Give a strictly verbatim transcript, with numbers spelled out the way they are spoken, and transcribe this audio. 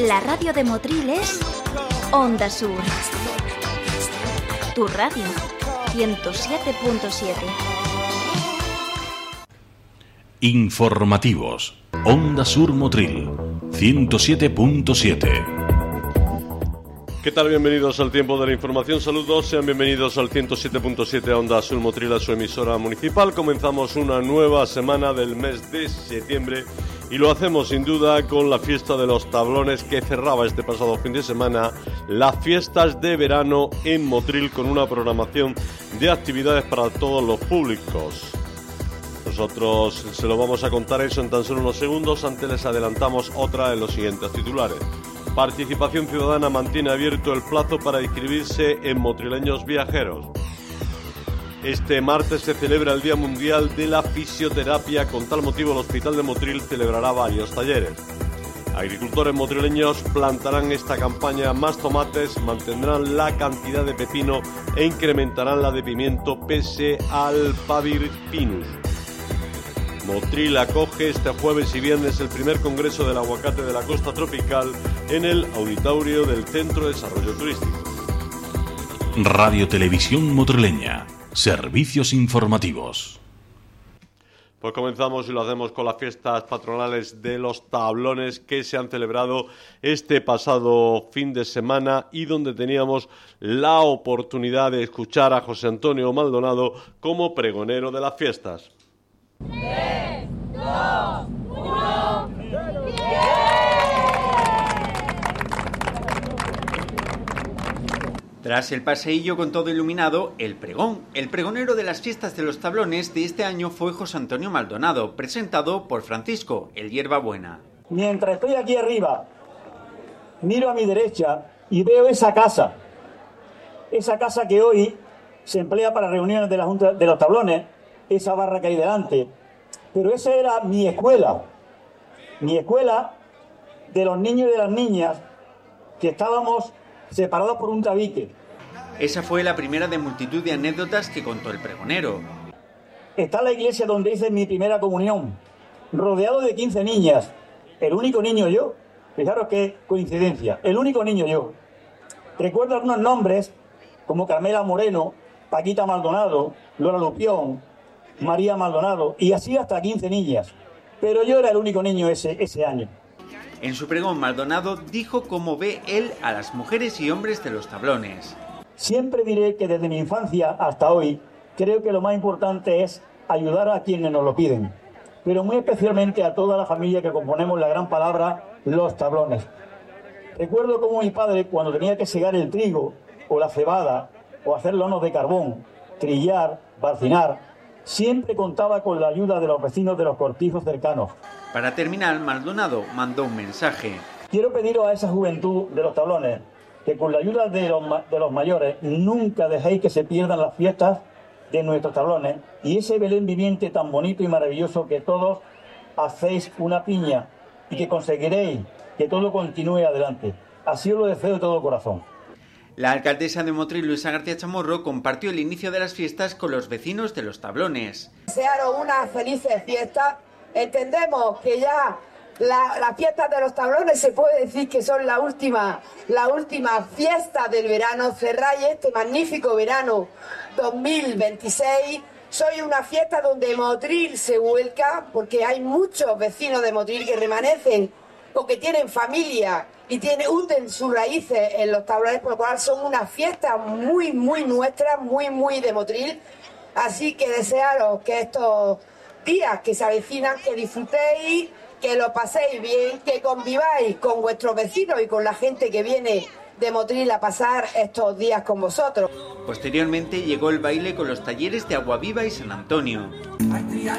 La radio de Motril es Onda Sur. Tu radio, ciento siete punto siete. Informativos. Onda Sur Motril, ciento siete punto siete. ¿Qué tal? Bienvenidos al tiempo de la información. Saludos, sean bienvenidos al ciento siete punto siete Onda Sur Motril, a su emisora municipal. Comenzamos una nueva semana del mes de septiembre y lo hacemos sin duda con la fiesta de los tablones que cerraba este pasado fin de semana las fiestas de verano en Motril, con una programación de actividades para todos los públicos. Nosotros se lo vamos a contar eso en tan solo unos segundos. Antes les adelantamos otra en los siguientes titulares. Participación Ciudadana mantiene abierto el plazo para inscribirse en Motrileños Viajeros. Este martes se celebra el Día Mundial de la Fisioterapia. Con tal motivo, el Hospital de Motril celebrará varios talleres. Agricultores motrileños plantarán esta campaña más tomates, mantendrán la cantidad de pepino e incrementarán la de pimiento pese al Pavir Pinus. Motril acoge este jueves y viernes el primer congreso del aguacate de la costa tropical en el auditorio del Centro de Desarrollo Turístico. Radio Televisión Motrileña. Servicios informativos. Pues comenzamos y lo hacemos con las fiestas patronales de los tablones que se han celebrado este pasado fin de semana y donde teníamos la oportunidad de escuchar a José Antonio Maldonado como pregonero de las fiestas. tres, dos, uno, Tras el paseillo con todo iluminado, el pregón. El pregonero de las fiestas de los tablones de este año fue José Antonio Maldonado, presentado por Francisco, el Hierbabuena. Mientras estoy aquí arriba, miro a mi derecha y veo esa casa. Esa casa que hoy se emplea para reuniones de la Junta de los Tablones, esa barra que hay delante. Pero esa era mi escuela. Mi escuela de los niños y de las niñas que estábamos separados por un tabique. Esa fue la primera de multitud de anécdotas que contó el pregonero. Está la iglesia donde hice mi primera comunión, rodeado de quince niñas, el único niño yo. Fijaros qué coincidencia, el único niño yo. Recuerdo algunos nombres como Carmela Moreno, Paquita Maldonado, Lola Lupión, María Maldonado, y así hasta quince niñas. Pero yo era el único niño ese, ese año. En su pregón, Maldonado dijo cómo ve él a las mujeres y hombres de los tablones. Siempre diré que desde mi infancia hasta hoy, creo que lo más importante es ayudar a quienes nos lo piden, pero muy especialmente a toda la familia que componemos la gran palabra los tablones. Recuerdo cómo mi padre, cuando tenía que segar el trigo o la cebada o hacer lonos de carbón, trillar, barcinar, siempre contaba con la ayuda de los vecinos de los cortijos cercanos. Para terminar, Maldonado mandó un mensaje. Quiero pediros a esa juventud de los tablones que con la ayuda de los, de los mayores nunca dejéis que se pierdan las fiestas de nuestros tablones y ese Belén viviente tan bonito y maravilloso, que todos hacéis una piña y que conseguiréis que todo continúe adelante. Así os lo deseo de todo corazón. La alcaldesa de Motril, Luisa García Chamorro, compartió el inicio de las fiestas con los vecinos de los tablones. Desearos unas felices fiestas. Entendemos que ya la, las fiestas de los tablones se puede decir que son la última, la última fiesta del verano. Cerráis este magnífico verano dos mil veintiséis. Soy una fiesta donde Motril se vuelca, porque hay muchos vecinos de Motril que remanecen porque tienen familia y tienen, hunden sus raíces en los tablones, por lo cual son una fiesta muy, muy nuestra, muy, muy de Motril. Así que desearos que estos días que se avecinan, que disfrutéis, que lo paséis bien, que conviváis con vuestros vecinos y con la gente que viene de Motril a pasar estos días con vosotros. Posteriormente llegó el baile con los talleres de Aguaviva y San Antonio.